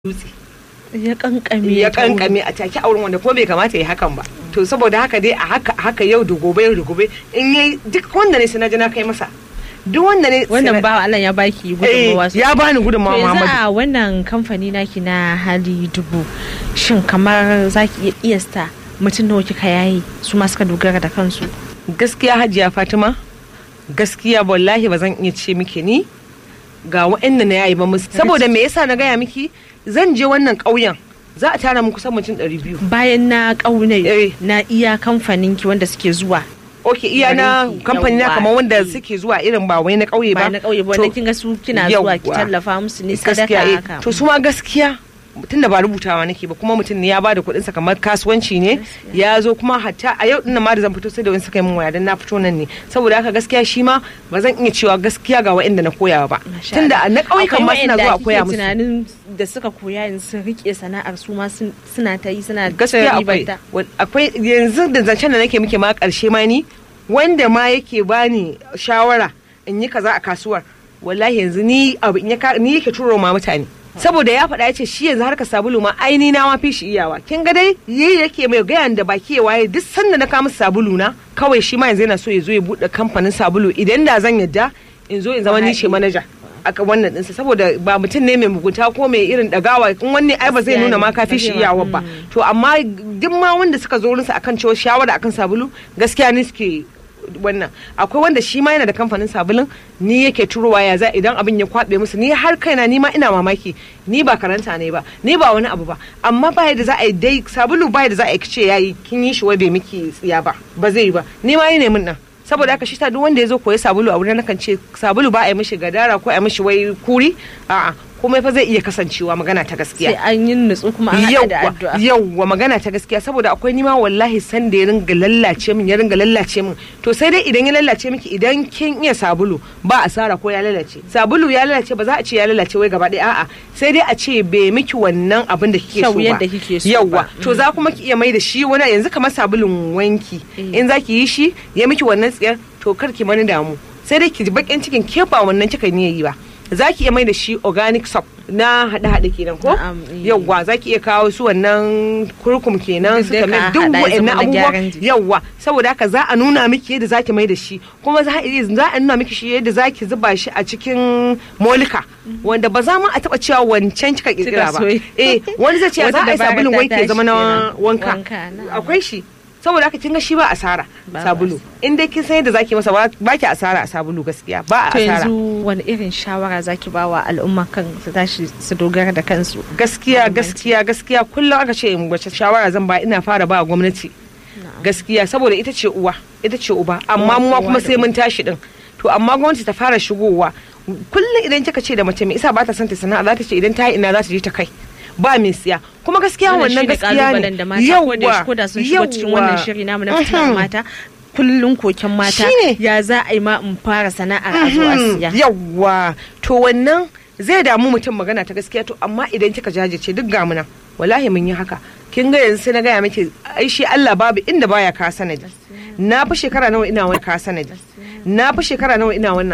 dutse ya kankame a take auren wanda ko bai kamata ya hakan ba. To saboda haka dai a haka yau da gobe in yayi duk wanda ne sai na ji na kai masa duk wanda ne wannan ba Allah ya baki gudunmawa ya bani gudunmawa Muhammadu. To yanzu a wannan kamfani naki na hali dubu shin kamar zaki iya sta mutum nawa kika yayi su ma suka dogara da kansu? Gaskiya Hajiya Fatima gaskiya wallahi ba zan iya ce miki ni ga wa'anda na yayi ba musu saboda me yasa na gaya miki zan je wannan ƙauyen za a tara mu kusan mutum 200 bayan na ƙauye na iya kamfanin ki wanda suke zuwa. Ok, iya na kamfani na kamar wanda suke zuwa irin ba wai na ƙauye ba. Ba na ƙauye ba, wanda kin ga su kina zuwa ki tallafa musu ne sadaka haka. To su ma gaskiya tunda ba rubutawa nake ba kuma mutum ne ya bada kuɗin sa kamar kasuwanci ne ya zo kuma hatta a yau din ma da zan fito sai da wani suka yi min waya dan na fito nan ne saboda haka gaskiya shi ma ba zan iya cewa gaskiya ga wa'anda na koya ba tunda na ƙauye kan ma suna zuwa koya musu. Tunanin da suka koya yanzu sun rike sana'ar su ma suna ta yi suna gaskiya akwai yanzu da zancen da nake muke ma karshe ma ni wanda ma yake bani shawara in yi kaza a kasuwar wallahi yanzu ni yake turo ma mutane saboda ya faɗa ya ce shi yanzu harka sabulu ma aini na ma fi shi iyawa kin ga dai yake mai gayan da baki ya waye duk sanda na kama sabulu na kawai shi ma yanzu yana so ya zo ya buɗe kamfanin sabulu idan da zan yadda in zo in zama ni ce manaja aka wannan ɗinsa saboda ba mutum ne mai mugunta ko mai irin ɗagawa in wani ai ba zai nuna ma ka fi shi iyawa ba to amma duk ma wanda suka zo wurinsa akan cewa shawara akan sabulu gaskiya ne suke wannan akwai wanda shi ma yana da kamfanin sabulun ni yake turowa ya za idan abin ya kwabe musu ni har kaina ni ma ina mamaki ni ba karanta ne ba ni ba wani abu ba amma ba yadda za a yi dai sabulu ba yadda za a yi kice yayi kin yi shi wai bai miki tsiya ba zai yi ba ni ma yi ne min nan saboda haka shi ta duk wanda ya zo koyi sabulu a wurin nakan ce sabulu ba a yi mishi gadara ko a yi mishi wai kuri a'a kuma fa zai iya kasancewa magana ta gaskiya sai an yi nutsu kuma an haɗa da addu'a yawwa magana ta gaskiya saboda akwai nima wallahi san da ya ringa lallace min to sai dai idan ya lallace miki idan kin iya sabulu ba asara ko ya lalace sabulu ya lalace ba za a ce ya lalace wai gaba ɗaya a'a sai dai a ce bai miki wannan abin da kike so ba yawwa to za kuma ki iya mai da shi wani yanzu kamar sabulun wanki in za ki yi shi ya miki wannan tsiyar to kar ki mani damu sai dai ki ji bakin cikin ke ba wannan kika ne yi ba za ki iya mai da shi organic soap na haɗe kenan ko yawwa za ki iya kawo su wannan kurkum kenan su kamar duk wa'annan abubuwa yawwa saboda haka za a nuna miki yadda za ki mai da shi kuma za a nuna miki shi yadda za ki zuba shi a cikin molika wanda ba za mu a taɓa cewa wancan kika kirkira ba wani zai ce za a yi sabulun wanke zama na wanka akwai shi saboda haka kin ga shi ba asara sabulu in dai kin san yadda zaki masa ba ki asara a sabulu gaskiya ba a asara. To yanzu wani irin shawara zaki ba wa al'umma kan su tashi su dogara da kansu? Gaskiya kullum aka ce in wace shawara zan ba ina fara ba gwamnati gaskiya saboda ita ce uwa ita ce uba amma mu kuma sai mun tashi din to amma gwamnati ta fara shigowa kullum idan kika ce da mace mai isa ba ta son ta sana'a za ta ce idan ta yi ina za ta je ta kai ba mai siya kuma gaskiya wannan gaskiya ne yawwa sun shigo cikin wannan shiri namu na fitilar mata kullun koken mata ya za a yi ma in fara sana'ar a zo a siya yawwa to wannan zai damu mutum magana ta gaskiya to amma idan kika jajirce duk ga muna wallahi mun yi haka kin ga yanzu sai na gaya miki ai shi Allah babu inda baya ka sanadi na fi shekara nawa ina wannan ka sanadi na fi shekara nawa ina wannan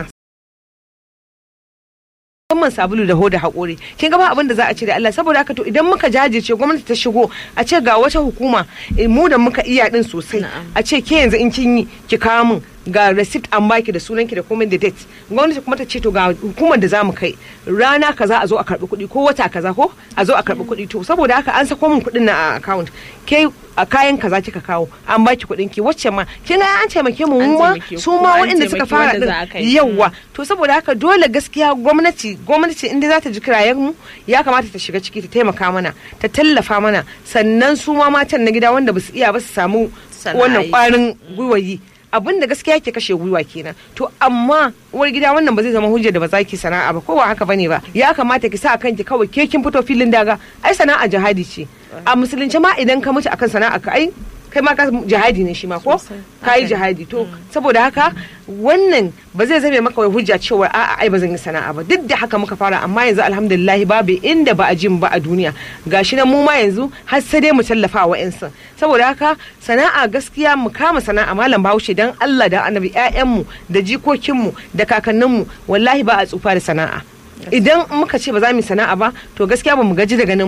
musamman sabulu da hoda haƙori kin ga ba abin da za a ce da Allah saboda haka to idan muka jajirce gwamnati ta shigo a ce ga wata hukuma mu da muka iya din sosai a ce ke yanzu in kin yi ki kawo min ga receipt an baki da sunanki da komai da date gwamnati kuma ta ce to ga hukumar da zamu kai rana kaza a zo a karbi kuɗi ko wata kaza ko a zo a karbi kuɗi to saboda haka an sako min kuɗin na a account ke a kayan kaza kika kawo an baki kuɗin ki wacce ma kin ga an taimake mu ma su ma waɗanda suka fara din yawa to saboda haka dole gaskiya gwamnati inda za ta ji kirayen mu ya kamata ta shiga ciki ta taimaka mana ta tallafa mana sannan su ma matan na gida wanda ba su iya ba su samu wannan ƙwarin gwiwayi abin da gaskiya ke kashe gwiwa kenan to amma uwar gida wannan ba zai zama hujja da ba za ki sana'a ba ko ba haka bane ba ya kamata ki sa kanki kawai ke kin fito filin daga ai sana'a jihadi ce a musulunci ma idan ka mutu akan sana'a ka ai kai ma ka jihadi ne shi ma ko ka yi jihadi to saboda haka wannan ba zai zame maka wai hujja cewa a'a ai ba zan yi sana'a ba duk da haka muka fara amma yanzu alhamdulillah babu inda ba a jin ba a duniya gashi nan mu ma yanzu har sai dai mu tallafa wa ƴan saboda haka sana'a gaskiya mu kama sana'a malam Bahaushe dan Allah da Annabi ƴaƴanmu da jikokinmu da kakanninmu wallahi ba a tsufa da sana'a idan muka ce ba za mu yi sana'a ba to gaskiya ba mu gaji da ganin